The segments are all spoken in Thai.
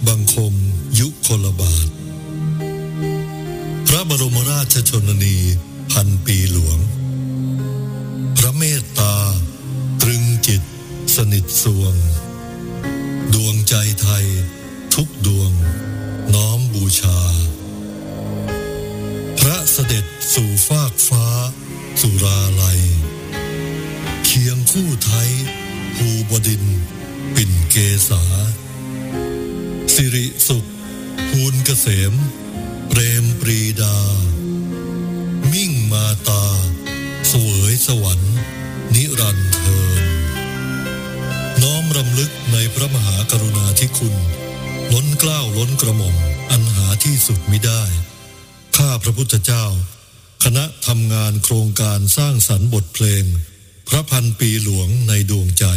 บังคมยุคลบาทพระบรมราชชนนีพันปีหลวงพระเมตตาตรึงจิตสนิทสวงดวงใจไทยทุกดวงน้อมบูชาพระเสด็จสู่ฟากฟ้าสุราลัยเคียงคู่ไทยภูบดินทร์ปิ่นเกษาสิริสุขภูลเกษมเปรมปรีดามิ่งมาตาเสวยสวรรค์นิรันดร์เทอญน้อมรำลึกในพระมหากรุณาธิคุณล้นเกล้าล้นกระหม่อมอันหาที่สุดมิได้ข้าพระพุทธเจ้าคณะทำงานโครงการสร้างสรรค์บทเพลงพระพันปีหลวงในดวงใจ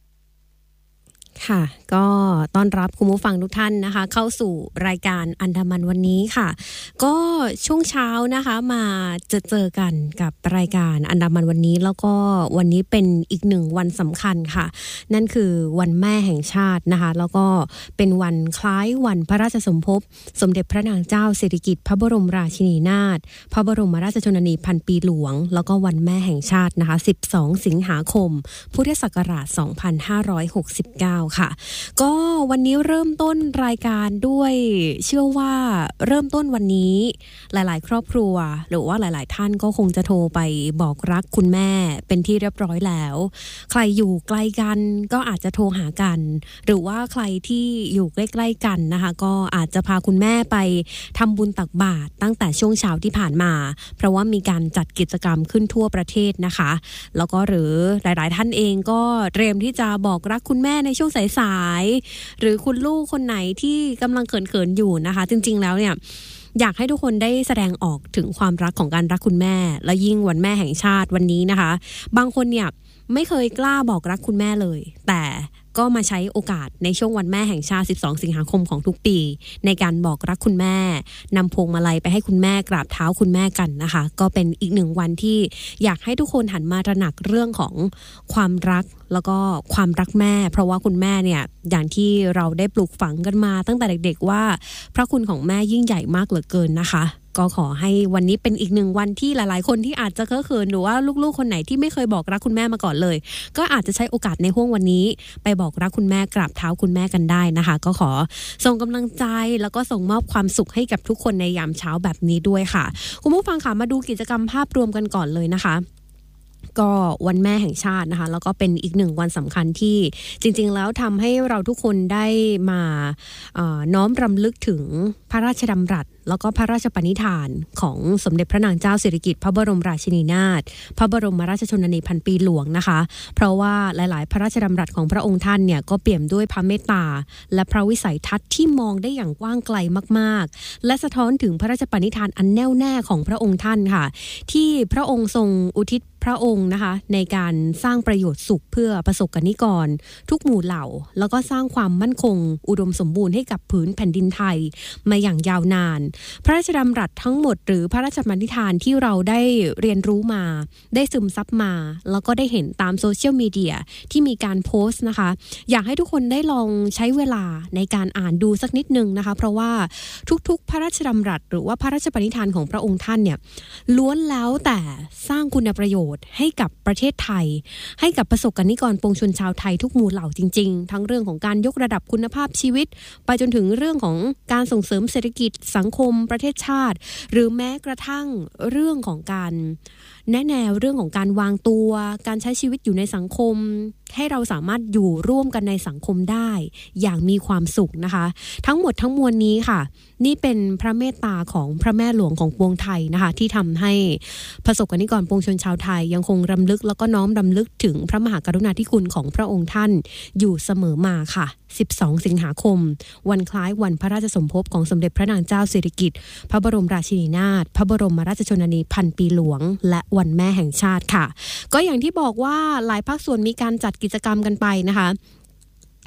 ค่ะก็ต้อนรับคุณผู้ฟังทุกท่านนะคะเข้าสู่รายการอันดามันวันนี้ค่ะก็ช่วงเช้านะคะมาเจอกันกับรายการอันดามันวันนี้แล้วก็วันนี้เป็นอีกหนึ่งวันสำคัญค่ะนั่นคือวันแม่แห่งชาตินะคะแล้วก็เป็นวันคล้ายวันพระราชสมภพสมเด็จพระนางเจ้าสิริกิติ์พระบรมราชินีนาถพระบรมราชชนนีพันปีหลวงแล้วก็วันแม่แห่งชาตินะคะ12สิงหาคมพุทธศักราช2569ค่ะก็วันนี้เริ่มต้นรายการด้วยเชื่อว่าเริ่มต้นวันนี้หลายๆครอบครัวหรือว่าหลายๆท่านก็คงจะโทรไปบอกรักคุณแม่เป็นที่เรียบร้อยแล้วใครอยู่ไกลกันก็อาจจะโทรหากันหรือว่าใครที่อยู่ใกล้ๆกันนะคะก็อาจจะพาคุณแม่ไปทำบุญตักบาตรตั้งแต่ช่วงเช้าที่ผ่านมาเพราะว่ามีการจัดกิจกรรมขึ้นทั่วประเทศนะคะแล้วก็หรือหลายๆท่านเองก็เตรียมที่จะบอกรักคุณแม่ในช่วงสายๆหรือคุณลูกคนไหนที่กำลังเขินๆอยู่นะคะจริงๆแล้วเนี่ยอยากให้ทุกคนได้แสดงออกถึงความรักของการรักคุณแม่และยิ่งวันแม่แห่งชาติวันนี้นะคะบางคนเนี่ยไม่เคยกล้าบอกรักคุณแม่เลยแต่ก็มาใช้โอกาสในช่วงวันแม่แห่งชาติ12สิงหาคมของทุกปีในการบอกรักคุณแม่นำพวงมาลัยไปให้คุณแม่กราบเท้าคุณแม่กันนะคะก็เป็นอีกหนึ่งวันที่อยากให้ทุกคนหันมาตระหนักเรื่องของความรักแล้วก็ความรักแม่เพราะว่าคุณแม่เนี่ยอย่างที่เราได้ปลูกฝังกันมาตั้งแต่เด็กๆว่าพระคุณของแม่ยิ่งใหญ่มากเหลือเกินนะคะก็ขอให้วันนี้เป็นอีกหนึ่งวันที่หลายๆคนที่อาจจะเขินหรือว่าลูกๆคนไหนที่ไม่เคยบอกรักคุณแม่มาก่อนเลยก็อาจจะใช้โอกาสในห้วงวันนี้ไปบอกรักคุณแม่กราบเท้าคุณแม่กันได้นะคะก็ขอส่งกำลังใจแล้วก็ส่งมอบความสุขให้กับทุกคนในยามเช้าแบบนี้ด้วยค่ะคุณผู้ฟังค่ะมาดูกิจกรรมภาพรวมกันก่อนเลยนะคะก็วันแม่แห่งชาตินะคะแล้วก็เป็นอีกหนึ่งวันสำคัญที่จริงๆแล้วทำให้เราทุกคนได้มาน้อมรำลึกถึงพระราชดำรัสแล้วก็พระราชปณิธานของสมเด็จพระนางเจ้าสิริกิติ์พระบรมราชินีนาถพระบรมราชชนนีพันปีหลวงนะคะเพราะว่าหลายๆพระราชดำรัสของพระองค์ท่านเนี่ยก็เปี่ยมด้วยพระเมตตาและพระวิสัยทัศน์ที่มองได้อย่างกว้างไกลมากๆและสะท้อนถึงพระราชปณิธานอันแน่วแน่ของพระองค์ท่านค่ะที่พระองค์ทรงอุทิศพระองค์นะคะในการสร้างประโยชน์สุขเพื่อประสบกนิกรทุกหมู่เหล่าแล้วก็สร้างความมั่นคงอุดมสมบูรณ์ให้กับผืนแผ่นดินไทยมาอย่างยาวนานพระราชดำรัสทั้งหมดหรือพระราชปณิธานที่เราได้เรียนรู้มาได้ซึมซับมาแล้วก็ได้เห็นตามโซเชียลมีเดียที่มีการโพสต์นะคะอยากให้ทุกคนได้ลองใช้เวลาในการอ่านดูสักนิดนึงนะคะเพราะว่าทุกๆพระราชดำรัสหรือว่าพระราชปณิธานของพระองค์ท่านเนี่ยล้วนแล้วแต่สร้างคุณประโยชน์ให้กับประเทศไทยให้กับประสบกนิกรปวงชนชาวไทยทุกหมู่เหล่าจริงๆทั้งเรื่องของการยกระดับคุณภาพชีวิตไปจนถึงเรื่องของการส่งเสริมเศรษฐกิจสังคมประเทศชาติหรือแม้กระทั่งเรื่องของการแนะแนวเรื่องของการวางตัวการใช้ชีวิตอยู่ในสังคมให้เราสามารถอยู่ร่วมกันในสังคมได้อย่างมีความสุขนะคะทั้งหมดทั้งมวลนี้ค่ะนี่เป็นพระเมตตาของพระแม่หลวงของปวงไทยนะคะที่ทำให้ประสบกนิกรปวงชนชาวไทยยังคงรำลึกแล้วก็น้อมรำลึกถึงพระมหากรุณาธิคุณของพระองค์ท่านอยู่เสมอมาค่ะ12สิงหาคมวันคล้ายวันพระราชสมภพของสมเด็จพระนางเจ้าสิริกิติ์พระบรมราชินีนาถพระบรมราชชนนีพันปีหลวงและวันแม่แห่งชาติค่ะก็อย่างที่บอกว่าหลายภาคส่วนมีการจัดกิจกรรมกันไปนะคะ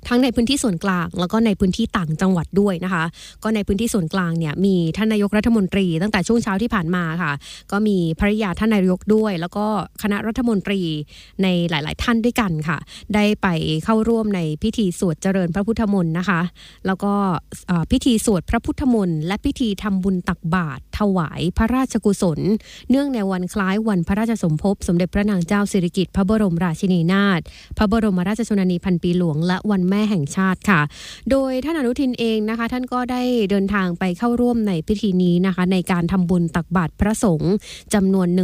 ทั้งในพื้นที่ส่วนกลางแล้วก็ในพื้นที่ต่างจังหวัดด้วยนะคะก็ในพื้นที่ส่วนกลางเนี่ยมีท่านนายกรัฐมนตรีตั้งแต่ช่วงเช้าที่ผ่านมาค่ะก็มีภริยาท่านนายกด้วยแล้วก็คณะรัฐมนตรีในหลายๆท่านด้วยกันค่ะได้ไปเข้าร่วมในพิธีสวดเจริญพระพุทธมนต์นะคะแล้วก็พิธีสวดพระพุทธมนต์และพิธีทำบุญตักบาตรถวายพระราชกุศลเนื่องในวันคล้ายวันพระราชสมภพสมเด็จพระนางเจ้าสิริกิติ์พระบรมราชินีนาถพระบรมราชชนนีพันปีหลวงและวันแม่แห่งชาติค่ะโดยท่านอนุทินเองนะคะท่านก็ได้เดินทางไปเข้าร่วมในพิธีนี้นะคะในการทำบุญตักบาตรพระสงฆ์จำนวน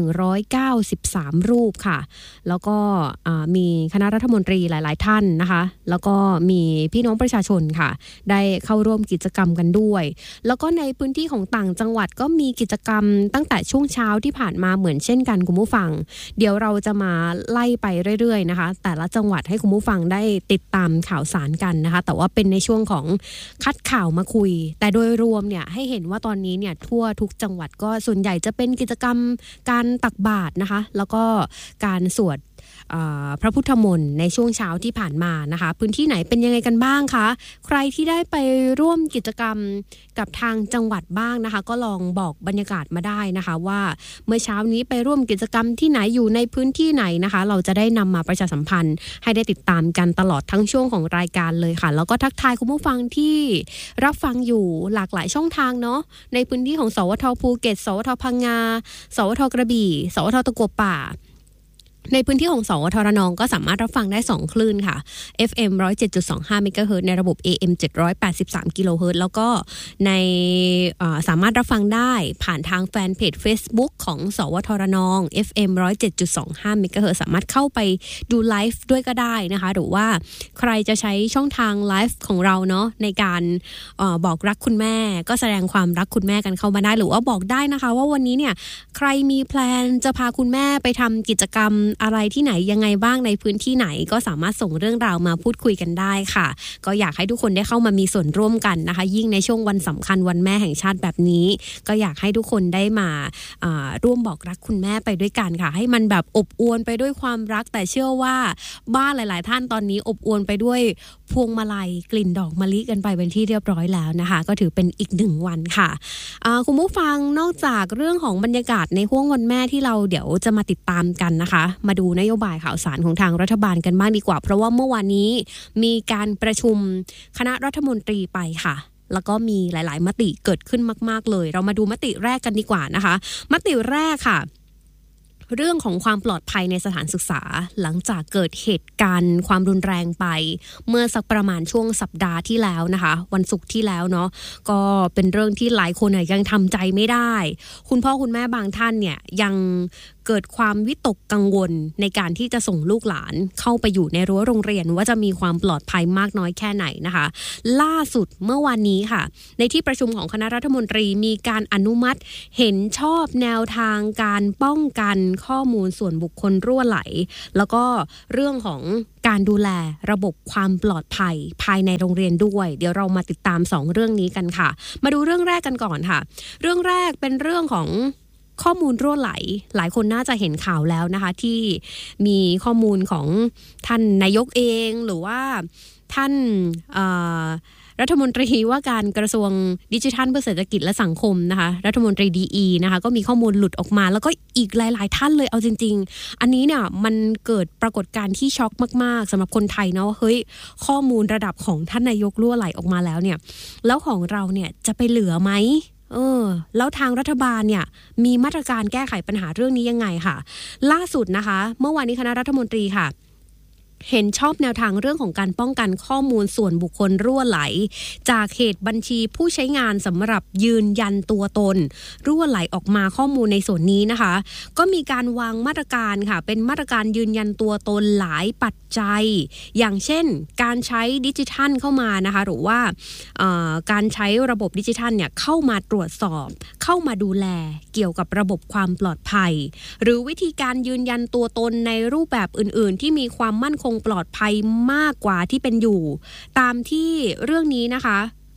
193รูปค่ะแล้วก็มีคณะรัฐมนตรีหลายๆท่านนะคะแล้วก็มีพี่น้องประชาชนค่ะได้เข้าร่วมกิจกรรมกันด้วยแล้วก็ในพื้นที่ของต่างจังหวัดก็มีกิจกรรมตั้งแต่ช่วงเช้าที่ผ่านมาเหมือนเช่นกันคุณผู้ฟังเดี๋ยวเราจะมาไล่ไปเรื่อยๆนะคะแต่ละจังหวัดให้คุณผู้ฟังได้ติดตามข่าวสารกันนะคะแต่ว่าเป็นในช่วงของคัดข่าวมาคุยแต่โดยรวมเนี่ยให้เห็นว่าตอนนี้เนี่ยทั่วทุกจังหวัดก็ส่วนใหญ่จะเป็นกิจกรรมการตักบาตรนะคะแล้วก็การสวดพระพุทธมนต์ในช่วงเช้าที่ผ่านมานะคะพื้นที่ไหนเป็นยังไงกันบ้างคะใครที่ได้ไปร่วมกิจกรรมกับทางจังหวัดบ้างนะคะก็ลองบอกบรรยากาศมาได้นะคะว่าเมื่อเช้านี้ไปร่วมกิจกรรมที่ไหนอยู่ในพื้นที่ไหนนะคะเราจะได้นำมาประชาสัมพันธ์ให้ได้ติดตามกันตลอดทั้งช่วงของรายการเลยค่ะแล้วก็ทักทายคุณผู้ฟังที่รับฟังอยู่หลากหลายช่องทางเนาะในพื้นที่ของสวท.ภูเก็ตสวท.พังงาสวท.กระบี่สวท.ตะกัวป่าในพื้นที่ของสวทระนองก็สามารถรับฟังได้2คลื่นค่ะ FM 107.25 เมกะเฮิรตซ์ในระบบ AM 783 กิโลเฮิรตซ์แล้วก็ในสามารถรับฟังได้ผ่านทางแฟนเพจ Facebook ของสวทระนอง FM 107.25 เมกะเฮิรตซ์สามารถเข้าไปดูไลฟ์ด้วยก็ได้นะคะหรือว่าใครจะใช้ช่องทางไลฟ์ของเราเนาะในการบอกรักคุณแม่ก็แสดงความรักคุณแม่กันเข้ามาได้หรือว่าบอกได้นะคะว่าวันนี้เนี่ยใครมีแพลนจะพาคุณแม่ไปทำกิจกรรมอะไรที่ไหนยังไงบ้างในพื้นที่ไหนก็สามารถส่งเรื่องราวมาพูดคุยกันได้ค่ะก็อยากให้ทุกคนได้เข้ามามีส่วนร่วมกันนะคะยิ่งในช่วงวันสำคัญวันแม่แห่งชาติแบบนี้ก็อยากให้ทุกคนได้มาร่วมบอกรักคุณแม่ไปด้วยกันค่ะให้มันแบบอบอวลไปด้วยความรักแต่เชื่อว่าบ้านหลายๆท่านตอนนี้อบอวลไปด้วยพวงมาลัยกลิ่นดอกมะลิกันไปเป็นที่เรียบร้อยแล้วนะคะก็ถือเป็นอีก1วันค่ะคุณผู้ฟังนอกจากเรื่องของบรรยากาศในห้วงวันแม่ที่เราเดี๋ยวจะมาติดตามกันนะคะมาดูนโยบายข่าวสารของทางรัฐบาลกันบ้างดีกว่าเพราะว่าเมื่อวานนี้มีการประชุมคณะรัฐมนตรีไปค่ะแล้วก็มีหลายๆมติเกิดขึ้นมากๆเลยเรามาดูมติแรกกันดีกว่านะคะมติแรกค่ะเรื่องของความปลอดภัยในสถานศึกษาหลังจากเกิดเหตุการณ์ความรุนแรงไปเมื่อสักประมาณช่วงสัปดาห์ที่แล้วนะคะวันศุกร์ที่แล้วเนาะก็เป็นเรื่องที่หลายคนยังทำใจไม่ได้คุณพ่อคุณแม่บางท่านเนี่ยยังเกิดความวิตกกังวลในการที่จะส่งลูกหลานเข้าไปอยู่ในรั้วโรงเรียนว่าจะมีความปลอดภัยมากน้อยแค่ไหนนะคะล่าสุดเมื่อวานนี้ค่ะในที่ประชุมของคณะรัฐมนตรีมีการอนุมัติเห็นชอบแนวทางการป้องกันข้อมูลส่วนบุคคลรั่วไหลแล้วก็เรื่องของการดูแลระบบความปลอดภัยภายในโรงเรียนด้วยเดี๋ยวเรามาติดตาม2เรื่องนี้กันค่ะมาดูเรื่องแรกกันก่อนค่ะเรื่องแรกเป็นเรื่องของข้อมูลรั่วไหลหลายคนน่าจะเห็นข่าวแล้วนะคะที่มีข้อมูลของท่านนายกเองหรือว่าท่านรัฐมนตรีว่าการกระทรวงดิจิทัลเพื่อเศรษฐกิจและสังคมนะคะรัฐมนตรีดีนะคะก็มีข้อมูลหลุดออกมาแล้วก็อีกหลายๆท่านเลยเอาจริงๆอันนี้เนี่ยมันเกิดปรากฏการณ์ที่ช็อกมากๆสำหรับคนไทยเนาะเฮ้ยข้อมูลระดับของท่านนายกรั่วไหลออกมาแล้วเนี่ยแล้วของเราเนี่ยจะไปเหลือไหมแล้วทางรัฐบาลเนี่ยมีมาตรการแก้ไขปัญหาเรื่องนี้ยังไงค่ะล่าสุดนะคะเมื่อวานนี้คณะรัฐมนตรีค่ะเห็นชอบแนวทางเรื่องของการป้องกันข้อมูลส่วนบุคคลรั่วไหลจากเหตุบัญชีผู้ใช้งานสำหรับยืนยันตัวตนรั่วไหลออกมาข้อมูลในส่วนนี้นะคะก็มีการวางมาตรการค่ะเป็นมาตรการยืนยันตัวตนหลายปัจจัยอย่างเช่นการใช้ดิจิทัลเข้ามานะคะหรือว่าการใช้ระบบดิจิทัลเนี่ยเข้ามาตรวจสอบเข้ามาดูแลเกี่ยวกับระบบความปลอดภัยหรือวิธีการยืนยันตัวตนในรูปแบบอื่นๆที่มีความมั่นคงปลอดภัยมากกว่าที่เป็นอยู่ตามที่เรื่องนี้นะคะ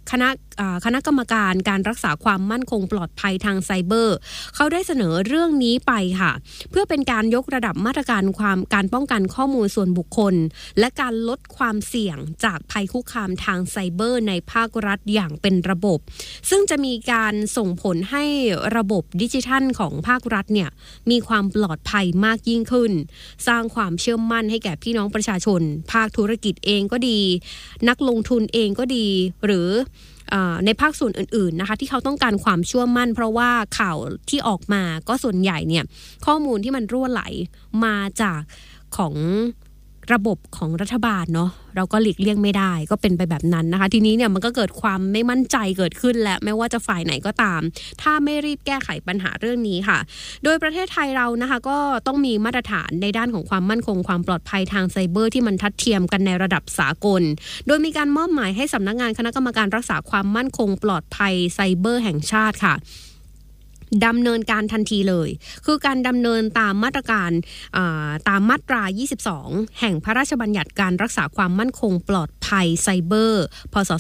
คณะกรรมการการรักษาความมั่นคงปลอดภัยทางไซเบอร์เขาได้เสนอเรื่องนี้ไปค่ะเพื่อเป็นการยกระดับมาตรการการป้องกันข้อมูลส่วนบุคคลและการลดความเสี่ยงจากภัยคุกคามทางไซเบอร์ในภาครัฐอย่างเป็นระบบซึ่งจะมีการส่งผลให้ระบบดิจิทัลของภาครัฐเนี่ยมีความปลอดภัยมากยิ่งขึ้นสร้างความเชื่อมั่นให้แก่พี่น้องประชาชนภาคธุรกิจเองก็ดีนักลงทุนเองก็ดีหรือในภาคส่วนอื่นๆนะคะที่เขาต้องการความเชื่อมั่นเพราะว่าข่าวที่ออกมาก็ส่วนใหญ่เนี่ยข้อมูลที่มันรั่วไหลมาจากของระบบของรัฐบาลเนาะเราก็หลีกเลี่ยงไม่ได้ก็เป็นไปแบบนั้นนะคะทีนี้เนี่ยมันก็เกิดความไม่มั่นใจเกิดขึ้นและไม่ว่าจะฝ่ายไหนก็ตามถ้าไม่รีบแก้ไขปัญหาเรื่องนี้ค่ะโดยประเทศไทยเรานะคะก็ต้องมีมาตรฐานในด้านของความมั่นคงความปลอดภัยทางไซเบอร์ที่มันทัดเทียมกันในระดับสากลโดยมีการมอบหมายให้สำนักงานคณะกรรมการรักษาความมั่นคงปลอดภัยไซเบอร์แห่งชาติค่ะดำเนินการทันทีเลยคือการดำเนินตามมาตรการตามมาตรา22แห่งพระราชบัญญัติการรักษาความมั่นคงปลอดภัยไซเบอร์พ.ศ.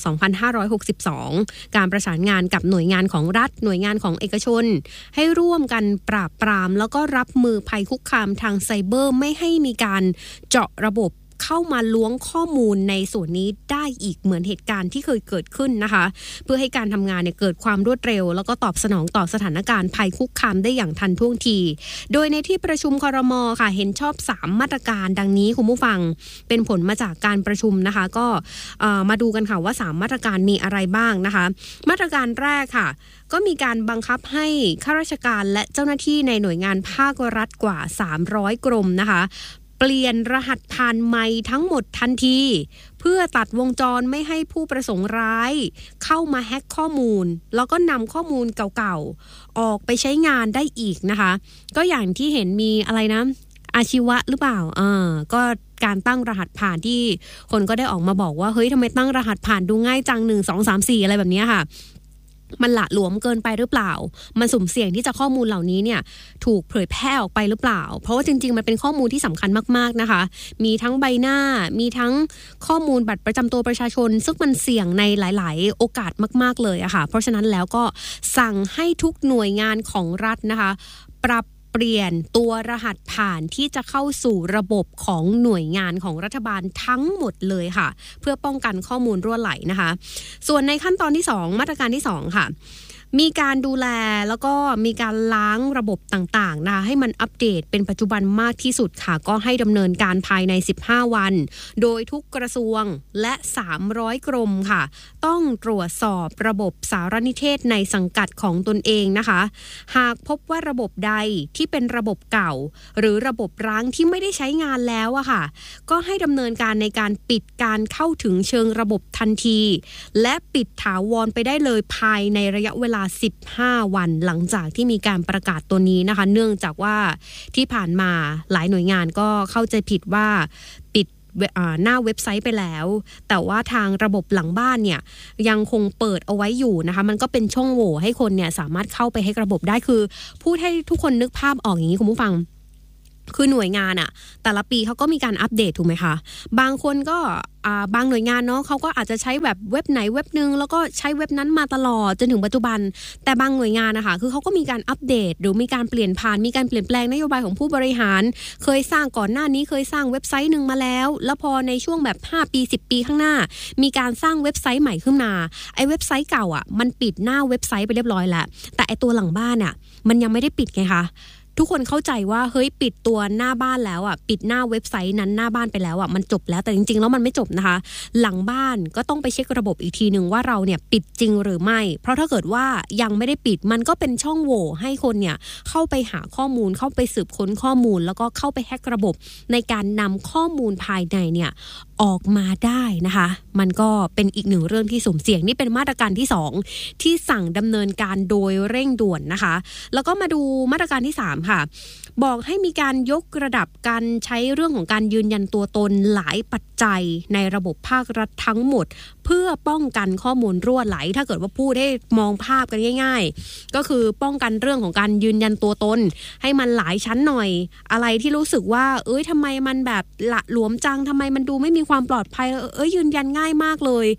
2562การประสานงานกับหน่วยงานของรัฐหน่วยงานของเอกชนให้ร่วมกันปราบปรามแล้วก็รับมือภัยคุกคามทางไซเบอร์ไม่ให้มีการเจาะระบบเข้ามาล้วงข้อมูลในส่วนนี้ได้อีกเหมือนเหตุการณ์ที่เคยเกิดขึ้นนะคะเพื่อให้การทำงานเนี่ยเกิดความรวดเร็วแล้วก็ตอบสนองต่อสถานการณ์ภัยคุกคามได้อย่างทันท่วงทีโดยในที่ประชุมครม.ค่ะเห็นชอบ3มาตรการดังนี้คุณผู้ฟังเป็นผลมาจากการประชุมนะคะก็มาดูกันค่ะว่า3มาตรการมีอะไรบ้างนะคะมาตรการแรกค่ะก็มีการบังคับให้ข้าราชการและเจ้าหน้าที่ในหน่วยงานภาครัฐกว่า300กรมนะคะเปลี่ยนรหัสผ่านใหม่ทั้งหมดทันทีเพื่อตัดวงจรไม่ให้ผู้ประสงค์ร้ายเข้ามาแฮ็กข้อมูลแล้วก็นำข้อมูลเก่าๆออกไปใช้งานได้อีกนะคะก็อย่างที่เห็นมีอะไรนะอาชีวะหรือเปล่าก็การตั้งรหัสผ่านที่คนก็ได้ออกมาบอกว่าเฮ้ยทำไมตั้งรหัสผ่านดูง่ายจัง1 2 3 4อะไรแบบนี้ค่ะมันหละหลวมเกินไปหรือเปล่ามันสุ่มเสี่ยงที่จะข้อมูลเหล่านี้เนี่ยถูกเผยแพร่ออกไปหรือเปล่าเพราะว่าจริงๆมันเป็นข้อมูลที่สำคัญมากๆนะคะมีทั้งใบหน้ามีทั้งข้อมูลบัตรประจำตัวประชาชนซึ่งมันเสี่ยงในหลายๆโอกาสมากๆเลยอะค่ะเพราะฉะนั้นแล้วก็สั่งให้ทุกหน่วยงานของรัฐนะคะปรับเปลี่ยนตัวรหัสผ่านที่จะเข้าสู่ระบบของหน่วยงานของรัฐบาลทั้งหมดเลยค่ะเพื่อป้องกันข้อมูลรั่วไหลนะคะส่วนในขั้นตอนที่2มาตรการที่2ค่ะมีการดูแลแล้วก็มีการล้างระบบต่างๆนะคะให้มันอัปเดตเป็นปัจจุบันมากที่สุดค่ะก็ให้ดำเนินการภายใน15วันโดยทุกกระทรวงและ300กรมค่ะต้องตรวจสอบระบบสารนิเทศในสังกัดของตนเองนะคะหากพบว่าระบบใดที่เป็นระบบเก่าหรือระบบร้างที่ไม่ได้ใช้งานแล้วอะค่ะก็ให้ดำเนินการในการปิดการเข้าถึงเชิงระบบทันทีและปิดถาวรไปได้เลยภายในระยะเวลา15วันหลังจากที่มีการประกาศตัวนี้นะคะเนื่องจากว่าที่ผ่านมาหลายหน่วยงานก็เข้าใจผิดว่าปิดหน้าเว็บไซต์ไปแล้วแต่ว่าทางระบบหลังบ้านเนี่ยยังคงเปิดเอาไว้อยู่นะคะมันก็เป็นช่องโหว่ให้คนเนี่ยสามารถเข้าไปให้ระบบได้คือพูดให้ทุกคนนึกภาพออกอย่างนี้คุณผู้ฟังคือหน่วยงานอะแต่ละปีเขาก็มีการอัปเดตถูกไหมคะบางคนก็บางหน่วยงานเนาะเขาก็อาจจะใช้แบบเว็บไหนเว็บนึงแล้วก็ใช้เว็บนั้นมาตลอดจนถึงปัจจุบันแต่บางหน่วยงานนะคะคือเขาก็มีการอัปเดตหรือมีการเปลี่ยนผ่านมีการเปลี่ยนแปลงนโยบายของผู้บริหารเคยสร้างก่อนหน้านี้เคยสร้างเว็บไซต์นึงมาแล้วแล้วพอในช่วงแบบ5ปี10ปีข้างหน้ามีการสร้างเว็บไซต์ใหม่ขึ้นมาไอ้เว็บไซต์เก่าอ่ะมันปิดหน้าเว็บไซต์ไปเรียบร้อยแล้วแต่ไอ้ตัวหลังบ้านอ่ะมันยังไม่ได้ปิดไงคะทุกคนเข้าใจว่าเฮ้ยปิดตัวหน้าบ้านแล้วอ่ะปิดหน้าเว็บไซต์นั้นหน้าบ้านไปแล้วอ่ะมันจบแล้วแต่จริงๆแล้วมันไม่จบนะคะหลังบ้านก็ต้องไปเช็คระบบอีกทีนึงว่าเราเนี่ยปิดจริงหรือไม่เพราะถ้าเกิดว่ายังไม่ได้ปิดมันก็เป็นช่องโหว่ให้คนเนี่ยเข้าไปหาข้อมูลเข้าไปสืบค้นข้อมูลแล้วก็เข้าไปแฮ็กระบบในการนำข้อมูลภายในเนี่ยออกมาได้นะคะมันก็เป็นอีกหนึ่งเรื่องที่สุ่มเสี่ยงนี่เป็นมาตรการที่2ที่สั่งดำเนินการโดยเร่งด่วนนะคะแล้วก็มาดูมาตรการที่3ค่ะบอกให้มีการยกระดับการใช้เรื่องของการยืนยันตัวตนหลายปัจจัยในระบบภาครัฐทั้งหมดเพื่อป้องกันข้อมูลรั่วไหลถ้าเกิดว่าพูดให้มองภาพกันง่ายๆก็คือป้องกันเรื่องของการยืนยันตัวตนให้มันหลายชั้นหน่อยอะไรที่รู้สึกว่าทำไมมันแบบหละหลวมจังทำไมมันดูไม่มีความปลอดภัยยืนยันง่ายมากเลย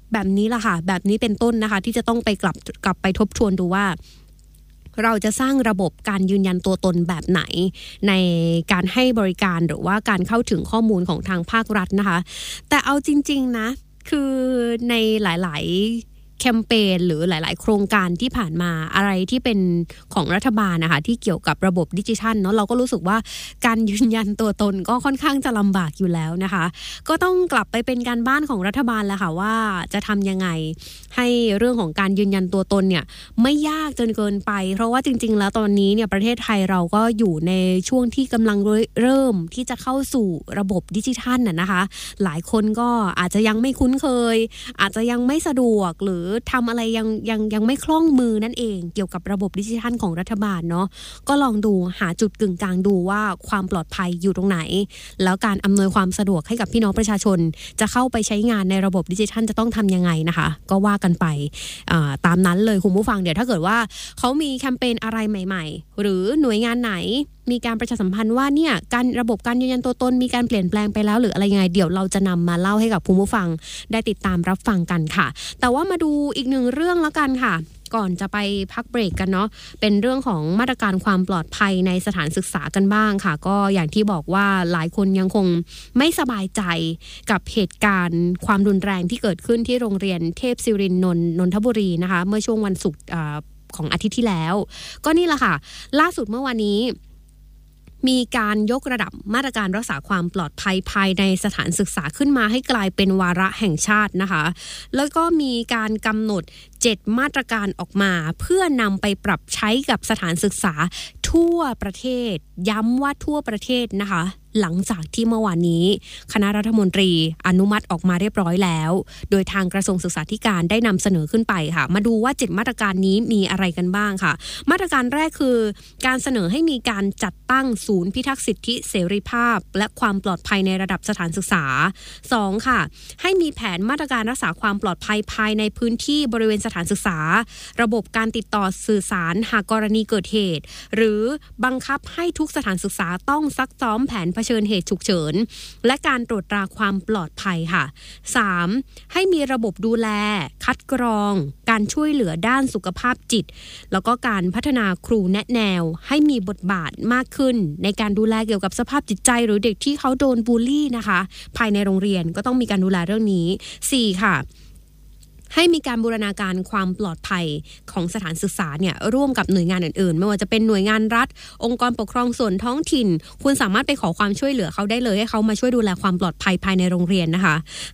แบบนี้ล่ะค่ะแบบนี้เป็นต้นนะคะที่จะต้องไปกลับไปทบทวนดูว่าเราจะสร้างระบบการยืนยันตัวตนแบบไหนในการให้บริการหรือว่าการเข้าถึงข้อมูลของทางภาครัฐนะคะแต่เอาจริงๆนะคือในหลายๆแคมเปญหรือหลายๆโครงการที่ผ่านมาอะไรที่เป็นของรัฐบาลนะคะที่เกี่ยวกับระบบดิจิทัลเนาะเราก็รู้สึกว่าการยืนยันตัวตนก็ค่อนข้างจะลำบากอยู่แล้วนะคะก็ต้องกลับไปเป็นการบ้านของรัฐบาลแล้วค่ะว่าจะทำยังไงให้เรื่องของการยืนยันตัวตนเนี่ยไม่ยากจนเกินไปเพราะว่าจริงๆแล้วตอนนี้เนี่ยประเทศไทยเราก็อยู่ในช่วงที่กำลังเริ่มที่จะเข้าสู่ระบบดิจิทัลนะคะหลายคนก็อาจจะยังไม่คุ้นเคยอาจจะยังไม่สะดวกหรือทำอะไรยังไม่คล่องมือนั่นเองเกี่ยวกับระบบดิจิทัลของรัฐบาลเนาะก็ลองดูหาจุดกึ่งกลางดูว่าความปลอดภัยอยู่ตรงไหนแล้วการอำนวยความสะดวกให้กับพี่น้องประชาชนจะเข้าไปใช้งานในระบบดิจิทัลจะต้องทำยังไงนะคะก็ว่ากันไปตามนั้นเลยคุณผู้ฟังเดี๋ยวถ้าเกิดว่าเขามีแคมเปญอะไรใหม่ๆหรือหน่วยงานไหนมีการประชาสัมพันธ์ว่าเนี่ยการระบบการยืนยันตัวตนมีการเปลี่ยนแปลงไปแล้วหรืออะไรยังไงเดี๋ยวเราจะนำมาเล่าให้กับคุณผู้ฟังได้ติดตามรับฟังกันค่ะแต่ว่ามาดูอีกหนึ่งเรื่องแล้วกันค่ะก่อนจะไปพักเบรกกันเนาะเป็นเรื่องของมาตรการความปลอดภัยในสถานศึกษากันบ้างค่ะก็อย่างที่บอกว่าหลายคนยังคงไม่สบายใจกับเหตุการณ์ความรุนแรงที่เกิดขึ้นที่โรงเรียนเทพศิรินทร์นนทบุรีนะคะเมื่อช่วงวันศุกร์ของอาทิตย์ที่แล้วก็นี่แหละค่ะล่าสุดเมื่อวานนี้มีการยกระดับมาตรการรักษาความปลอดภัยภายในสถานศึกษาขึ้นมาให้กลายเป็นวาระแห่งชาตินะคะแล้วก็มีการกำหนด7มาตรการออกมาเพื่อนำไปปรับใช้กับสถานศึกษาทั่วประเทศย้ำว่าทั่วประเทศนะคะหลังจากที่เมื่อวานนี้คณะรัฐมนตรีอนุมัติออกมาเรียบร้อยแล้วโดยทางกระทรวงศึกษาธิการได้นำเสนอขึ้นไปค่ะมาดูว่า7มาตรการนี้มีอะไรกันบ้างค่ะมาตรการแรกคือการเสนอให้มีการจัดตั้งศูนย์พิทักษ์สิทธิเสรีภาพและความปลอดภัยในระดับสถานศึกษา2ค่ะให้มีแผนมาตรการรักษาความปลอดภัยภายในพื้นที่บริเวณสถานศึกษาระบบการติดต่อสื่อสารหากกรณีเกิดเหตุหรือบังคับให้ทุกสถานศึกษาต้องซักซ้อมแผนเผชิญเหตุฉุกเฉินและการตรวจตราความปลอดภัยค่ะ 3. ให้มีระบบดูแลคัดกรองการช่วยเหลือด้านสุขภาพจิตแล้วก็การพัฒนาครูแนะแนวให้มีบทบาทมากขึ้นในการดูแลเกี่ยวกับสภาพจิตใจหรือเด็กที่เขาโดนบูลลี่นะคะภายในโรงเรียนก็ต้องมีการดูแลเรื่องนี้ 4. ค่ะให้มีการบูรณาการความปลอดภัยของสถานศึกษาเนี่ยร่วมกับหน่วยงานอื่นๆไม่ว่าจะเป็นหน่วยงานรัฐองค์กรปกครองส่วนท้องถิ่นคุณสามารถไปขอความช่วยเหลือเขาได้เลยให้เขามาช่วยดูแลความปลอดภัยภายในโรงเรียนนะคะ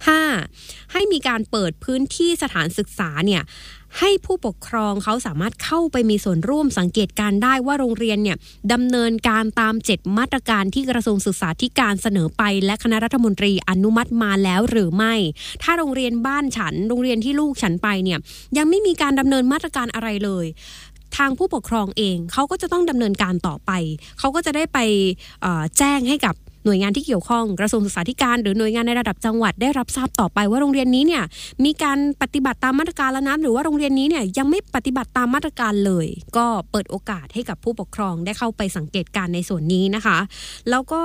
5. ให้มีการเปิดพื้นที่สถานศึกษาเนี่ยให้ผู้ปกครองเขาสามารถเข้าไปมีส่วนร่วมสังเกตการได้ว่าโรงเรียนเนี่ยดำเนินการตาม7มาตรการที่กระทรวงศึกษาธิการเสนอไปและคณะรัฐมนตรีอนุมัติมาแล้วหรือไม่ถ้าโรงเรียนบ้านฉันโรงเรียนที่ลูกฉันไปเนี่ยยังไม่มีการดำเนินมาตรการอะไรเลยทางผู้ปกครองเองเขาก็จะต้องดำเนินการต่อไปเขาก็จะได้ไปแจ้งให้กับหน่วยงานที่เกี่ยวข้องกระทรวงศึกษาธิการหรือหน่วยงานในระดับจังหวัดได้รับทราบต่อไปว่าโรงเรียนนี้เนี่ยมีการปฏิบัติตามมาตรการแล้วนะหรือว่าโรงเรียนนี้เนี่ยยังไม่ปฏิบัติตามมาตรการเลยก็เปิดโอกาสให้กับผู้ปกครองได้เข้าไปสังเกตการในส่วนนี้นะคะแล้วก็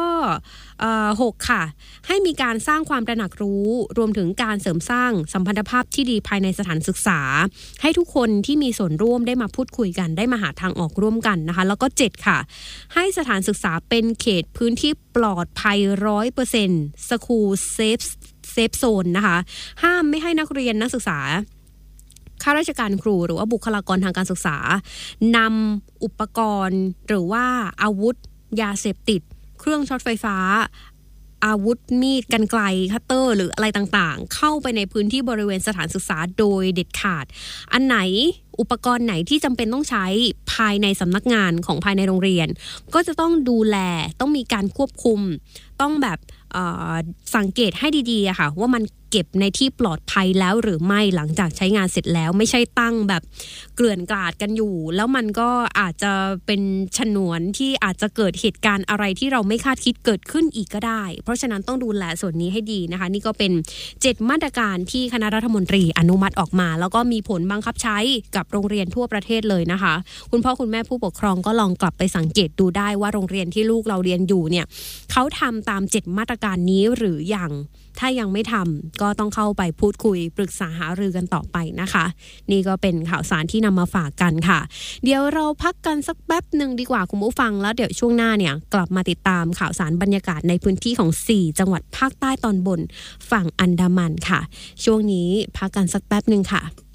6ค่ะให้มีการสร้างความตระหนักรู้รวมถึงการเสริมสร้างสัมพันธภาพที่ดีภายในสถานศึกษาให้ทุกคนที่มีส่วนร่วมได้มาพูดคุยกันได้มาหาทางออกร่วมกันนะคะแล้วก็7ค่ะให้สถานศึกษาเป็นเขตพื้นที่ปลอดภัย 100% School Safe Zone นะคะห้ามไม่ให้นักเรียนนักศึกษาข้าราชการครูหรือว่าบุคลากรทางการศึกษานำอุปกรณ์หรือว่าอาวุธยาเสพติดเครื่องช็อตไฟฟ้าอาวุธมีดกรรไกรคัตเตอร์หรืออะไรต่างๆเข้าไปในพื้นที่บริเวณสถานศึกษาโดยเด็ดขาดอันไหนอุปกรณ์ไหนที่จำเป็นต้องใช้ภายในสำนักงานของภายในโรงเรียนก็จะต้องดูแลต้องมีการควบคุมต้องแบบสังเกตให้ดีๆอะค่ะว่ามันเก็บในที่ปลอดภัยแล้วหรือไม่หลังจากใช้งานเสร็จแล้วไม่ใช่ตั้งแบบเกลื่อนกลาดกันอยู่แล้วมันก็อาจจะเป็นฉนวนที่อาจจะเกิดเหตุการณ์อะไรที่เราไม่คาดคิดเกิดขึ้นอีกก็ได้เพราะฉะนั้นต้องดูแลส่วนนี้ให้ดีนะคะนี่ก็เป็น7มาตรการที่คณะรัฐมนตรีอนุมัติออกมาแล้วก็มีผลบังคับใช้กับโรงเรียนทั่วประเทศเลยนะคะคุณพ่อคุณแม่ผู้ปกครองก็ลองกลับไปสังเกตดูได้ว่าโรงเรียนที่ลูกเราเรียนอยู่เนี่ยเขาทำตาม7มาตรการนี้หรือยังถ้ายังไม่ทำก็ต้องเข้าไปพูดคุยปรึกษาหารือกันต่อไปนะคะนี่ก็เป็นข่าวสารที่นำมาฝากกันค่ะเดี๋ยวเราพักกันสักแป๊บนึงดีกว่าคุณผู้ฟังแล้วเดี๋ยวช่วงหน้าเนี่ยกลับมาติดตามข่าวสารบรรยากาศในพื้นที่ของ4จังหวัดภาคใต้ตอนบนฝั่งอันดามันค่ะช่วงนี้พักกันสักแป๊บนึงค่ะ